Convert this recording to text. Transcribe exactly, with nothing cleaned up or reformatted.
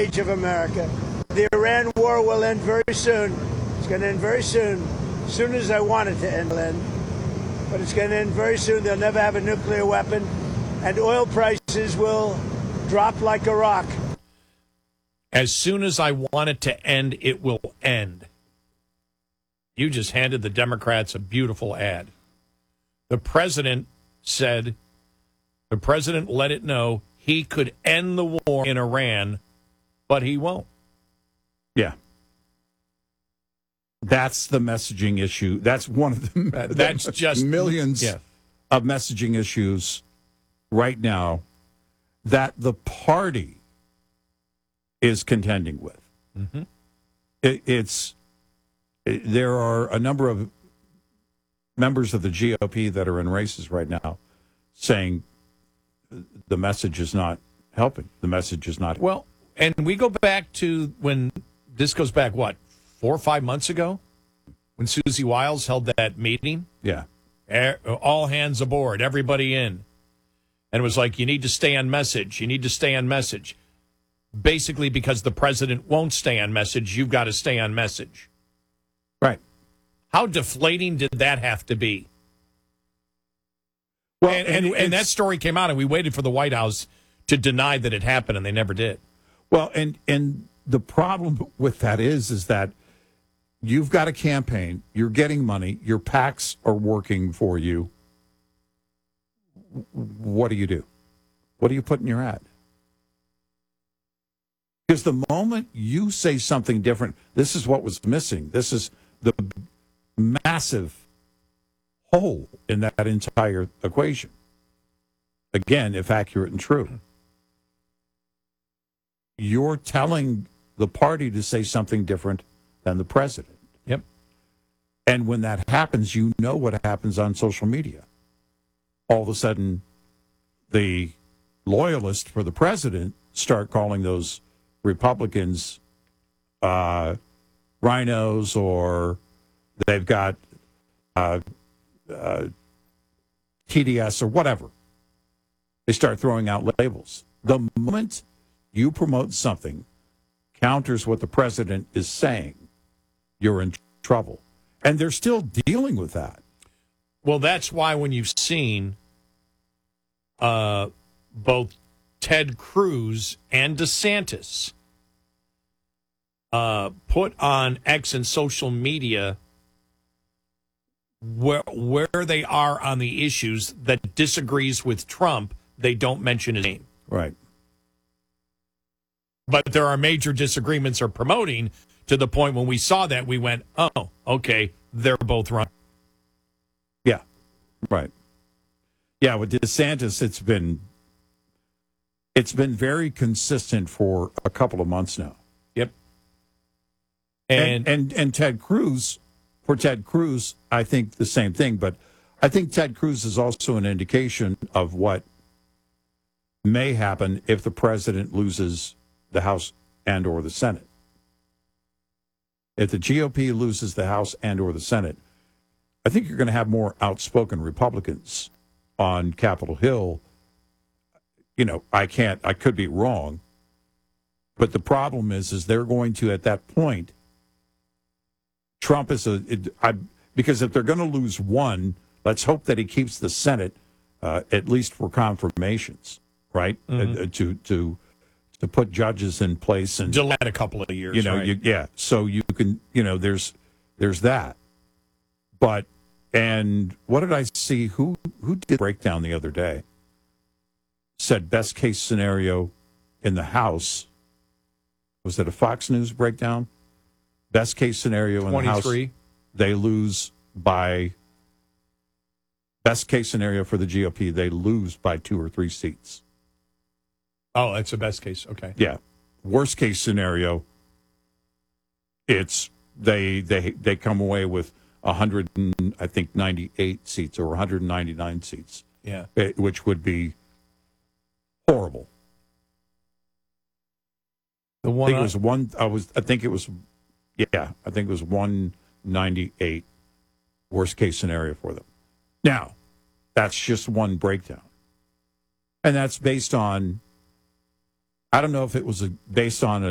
age of America. The Iran war will end very soon. It's going to end very soon. As soon as I want it to end, it'll end. But it's going to end very soon. They'll never have a nuclear weapon. And oil prices will drop like a rock. As soon as I want it to end, it will end. You just handed the Democrats a beautiful ad. The president said, the president let it know he could end the war in Iran, but he won't. Yeah. That's the messaging issue. That's one of the That's just millions yeah. of messaging issues right now that the party is contending with. Mm-hmm. It, it's it, there are a number of members of the G O P that are in races right now saying the message is not helping. The message is not. Well, and we go back to when this goes back, what, four or five months ago when Susie Wiles held that meeting? Yeah. All hands aboard, everybody in. And it was like, you need to stay on message. You need to stay on message. Basically, because the president won't stay on message, you've got to stay on message. Right. How deflating did that have to be? Well, and, and, and, and that story came out, and we waited for the White House to deny that it happened, and they never did. Well, and and the problem with that is, is that you've got a campaign, you're getting money, your PACs are working for you. What do you do? What do you put in your ad? Because the moment you say something different, this is what was missing. This is the massive hole in that entire equation. Again, if accurate and true. You're telling the party to say something different than the president. Yep. And when that happens, you know what happens on social media. All of a sudden, the loyalists for the president start calling those Republicans uh, rhinos, or they've got uh, uh, T D S or whatever. They start throwing out labels. The moment you promote something counters what the president is saying, you're in trouble. And they're still dealing with that. Well, that's why when you've seen uh, both Ted Cruz and DeSantis uh, put on X and social media where where they are on the issues that disagrees with Trump, they don't mention his name. Right. But there are major disagreements or promoting to the point when we saw that, we went, oh, okay, they're both wrong. Yeah, right. Yeah, with DeSantis, it's been it's been very consistent for a couple of months now. Yep. And and and, and Ted Cruz, for Ted Cruz, I think the same thing. But I think Ted Cruz is also an indication of what may happen if the president loses the House and or the Senate. If the G O P loses the House and or the Senate, I think you're going to have more outspoken Republicans on Capitol Hill. You know, I can't, I could be wrong, but the problem is, is they're going to, at that point, Trump is a, it, I, because if they're going to lose one, let's hope that he keeps the Senate, uh, at least for confirmations, right? Mm-hmm. Uh, to, to, to put judges in place and delay it a couple of years, you know, right? you, yeah. So you can, you know, there's, there's that. But, and what did I see? Who, who did breakdown the other day? Said best case scenario in the House. Was it a Fox News breakdown? Best case scenario in the House, they lose by, best case scenario for the G O P, they lose by two or three seats. Oh, that's the best case. Okay. Yeah. Worst case scenario, it's they they they come away with one hundred, I think, ninety-eight seats or one hundred ninety-nine seats. Yeah. It, which would be horrible. The I one think it was one. I was. I think it was. Yeah, I think it was one ninety-eight. Worst case scenario for them. Now, that's just one breakdown, and that's based on. I don't know if it was a, based on a